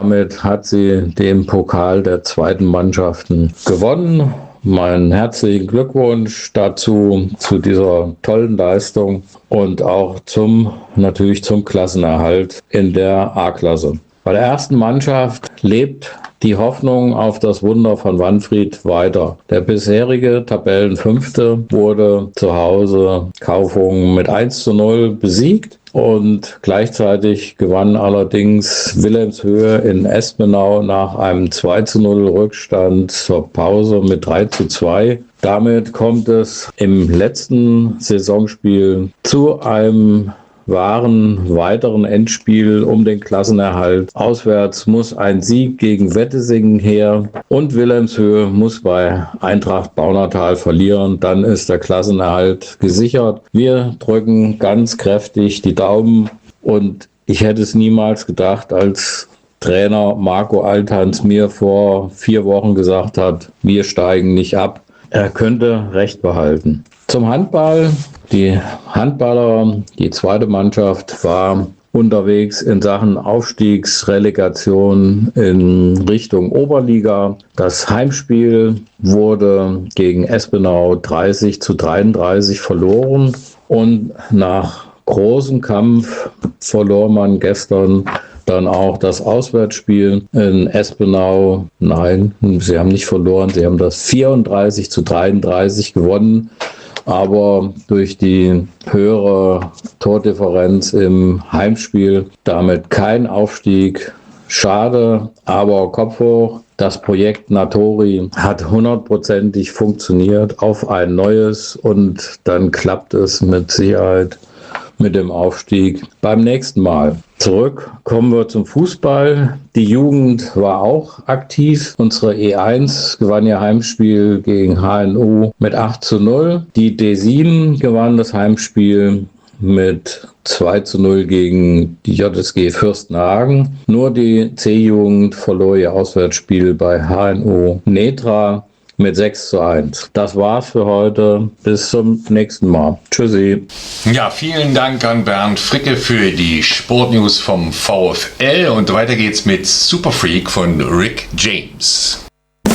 Damit hat sie den Pokal der zweiten Mannschaften gewonnen. Meinen herzlichen Glückwunsch dazu, zu dieser tollen Leistung und auch natürlich zum Klassenerhalt in der A-Klasse. Bei der ersten Mannschaft lebt die Hoffnung auf das Wunder von Wanfried weiter. Der bisherige Tabellenfünfte wurde zu Hause Kaufungen mit 1:0 besiegt. Und gleichzeitig gewann allerdings Wilhelmshöhe in Espenau nach einem 2:0 Rückstand zur Pause mit 3:2. Damit kommt es im letzten Saisonspiel zu einem wahren weiteren Endspiel um den Klassenerhalt. Auswärts muss ein Sieg gegen Wettesingen her und Wilhelmshöhe muss bei Eintracht Baunatal verlieren. Dann ist der Klassenerhalt gesichert. Wir drücken ganz kräftig die Daumen und ich hätte es niemals gedacht, als Trainer Marco Althans mir vor 4 Wochen gesagt hat, wir steigen nicht ab. Er könnte recht behalten. Zum Handball. Die Handballer, die zweite Mannschaft, war unterwegs in Sachen Aufstiegsrelegation in Richtung Oberliga. Das Heimspiel wurde gegen Espenau 30:33 verloren und nach großem Kampf verlor man gestern dann auch das Auswärtsspiel in Espenau. Nein, sie haben nicht verloren, sie haben das 34:33 gewonnen. Aber durch die höhere Tordifferenz im Heimspiel damit kein Aufstieg. Schade, aber Kopf hoch. Das Projekt Natori hat 100%ig funktioniert auf ein neues und dann klappt es mit Sicherheit mit dem Aufstieg beim nächsten Mal. Zurück kommen wir zum Fußball. Die Jugend war auch aktiv. Unsere E1 gewann ihr Heimspiel gegen HNU mit 8:0. Die D7 gewann das Heimspiel mit 2:0 gegen die JSG Fürstenhagen. Nur die C-Jugend verlor ihr Auswärtsspiel bei HNU Netra mit 6:1. Das war's für heute. Bis zum nächsten Mal. Tschüssi. Ja, vielen Dank an Bernd Fricke für die Sportnews vom VfL und weiter geht's mit Superfreak von Rick James.